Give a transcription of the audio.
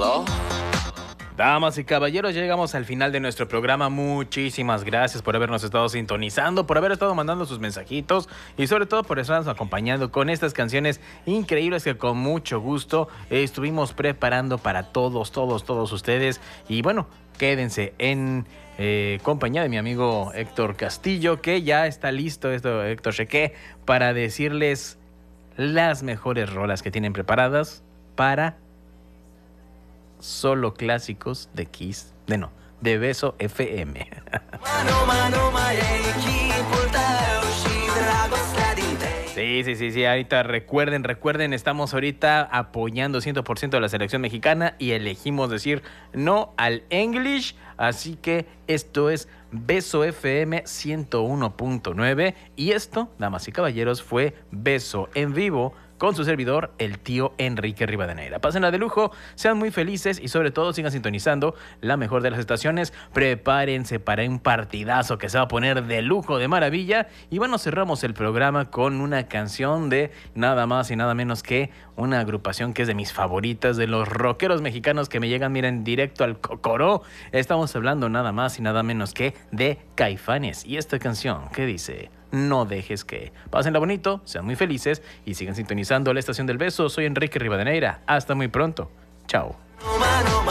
¿Aló? Damas y caballeros, llegamos al final de nuestro programa. Muchísimas gracias por habernos estado sintonizando, por haber estado mandando sus mensajitos y sobre todo por estarnos acompañando con estas canciones increíbles que con mucho gusto estuvimos preparando para todos ustedes. Y bueno, quédense en compañía de mi amigo Héctor Castillo, que ya está listo, Héctor Cheque, para decirles las mejores rolas que tienen preparadas para solo clásicos de Kiss, de Beso FM. Sí, ahorita recuerden, estamos ahorita apoyando 100% a la selección mexicana y elegimos decir no al English, así que esto es Beso FM 101.9 y esto, damas y caballeros, fue Beso en vivo con su servidor, el tío Enrique Rivadeneira. Pásenla de lujo, sean muy felices y sobre todo sigan sintonizando la mejor de las estaciones. Prepárense para un partidazo que se va a poner de lujo, de maravilla. Y bueno, cerramos el programa con una canción de nada más y nada menos que una agrupación que es de mis favoritas, de los rockeros mexicanos que me llegan, miren, directo al cocoró. Estamos hablando nada más y nada menos que de Caifanes. Y esta canción, ¿qué dice? No dejes que. Pásenla bonito, sean muy felices y sigan sintonizando la Estación del Beso. Soy Enrique Rivadeneira. Hasta muy pronto. Chao.